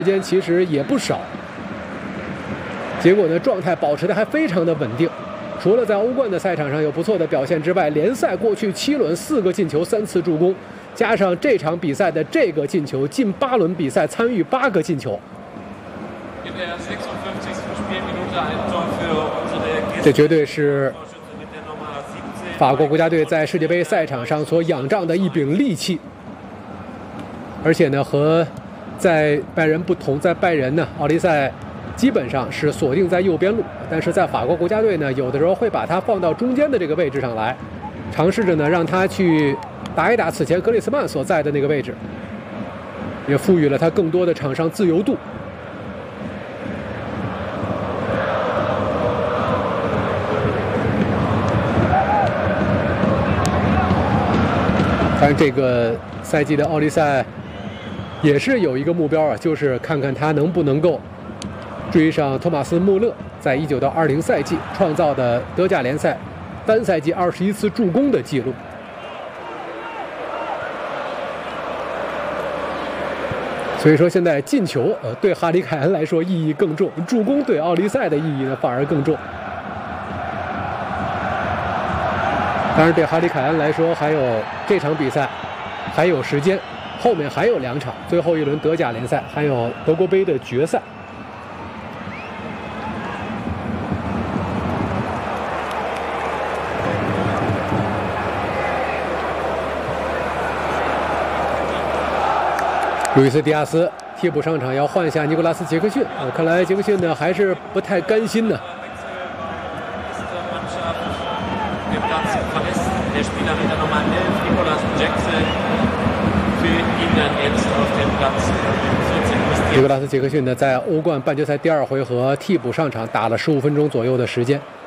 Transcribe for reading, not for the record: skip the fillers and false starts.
时间其实也不少，结果呢，状态保持的还非常的稳定。除了在欧冠的赛场上有不错的表现之外，联赛过去7轮4个进球3次助攻，加上这场比赛的这个进球，近8轮比赛参与8个进球。这绝对是法国国家队在世界杯赛场上所仰仗的一柄利器。而且呢，和在拜仁不同，在拜仁呢，奥利赛基本上是锁定在右边路，但是在法国国家队呢，有的时候会把他放到中间的这个位置上来，尝试着呢让他去打一打此前格里兹曼所在的那个位置，也赋予了他更多的场上自由度。但这个赛季的奥利赛也是有一个目标啊，就是看看他能不能够追上托马斯·穆勒在19到20赛季创造的德甲联赛单赛季21次助攻的记录。所以说，现在进球对哈里凯恩来说意义更重，助攻对奥利赛的意义呢反而更重。当然，对哈里凯恩来说，还有这场比赛还有时间，后面还有2场，最后一轮德甲联赛，还有德国杯的决赛。路易斯·迪亚斯替补上场，要换下尼古拉斯·杰克逊。看来杰克逊呢还是不太甘心呢。尼古拉斯·杰克逊呢，在欧冠半决赛第2回合替补上场，打了15分钟左右的时间。